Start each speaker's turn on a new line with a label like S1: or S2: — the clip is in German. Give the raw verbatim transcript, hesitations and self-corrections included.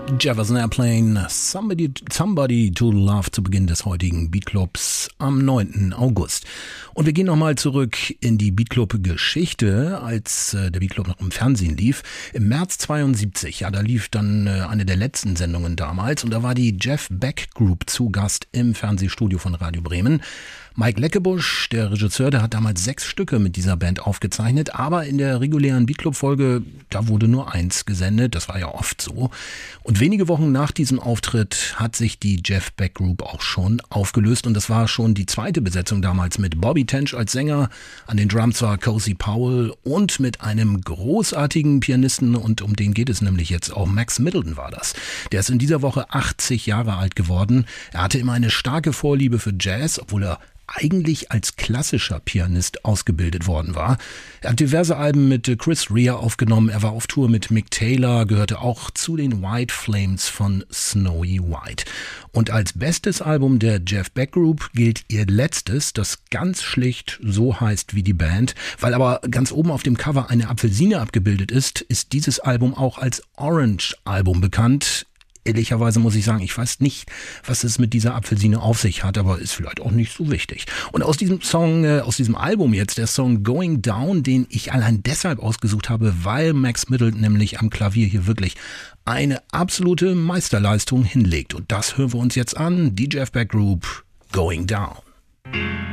S1: Jefferson Airplane, Somebody, Somebody to Love zu Beginn des heutigen Beatclubs am neunten August. Und wir gehen nochmal zurück in die Beatclub-Geschichte, als äh, der Beatclub noch im Fernsehen lief. Im März zweiundsiebzig, ja, da lief dann äh, eine der letzten Sendungen damals und da war die Jeff Beck Group zu Gast im Fernsehstudio von Radio Bremen. Mike Leckebusch, der Regisseur, der hat damals sechs Stücke mit dieser Band aufgezeichnet, aber in der regulären Beatclub-Folge, da wurde nur eins gesendet, das war ja oft so. Und wenige Wochen nach diesem Auftritt hat sich die Jeff Beck Group auch schon aufgelöst und das war schon die zweite Besetzung damals mit Bobby Tench als Sänger, an den Drums war Cozy Powell und mit einem großartigen Pianisten, und um den geht es nämlich jetzt auch, Max Middleton war das. Der ist in dieser Woche achtzig Jahre alt geworden. Er hatte immer eine starke Vorliebe für Jazz, obwohl er eigentlich als klassischer Pianist ausgebildet worden war. Er hat diverse Alben mit Chris Rea aufgenommen, er war auf Tour mit Mick Taylor, gehörte auch zu den White Flames von Snowy White. Und als bestes Album der Jeff Beck Group gilt ihr letztes, das ganz schlicht so heißt wie die Band. Weil aber ganz oben auf dem Cover eine Apfelsine abgebildet ist, ist dieses Album auch als Orange Album bekannt. Ehrlicherweise muss ich sagen, ich weiß nicht, was es mit dieser Apfelsine auf sich hat, aber ist vielleicht auch nicht so wichtig. Und aus diesem Song, äh, aus diesem Album jetzt, der Song Going Down, den ich allein deshalb ausgesucht habe, weil Max Middleton nämlich am Klavier hier wirklich eine absolute Meisterleistung hinlegt. Und das hören wir uns jetzt an, die Jeff Beck Group, Going Down.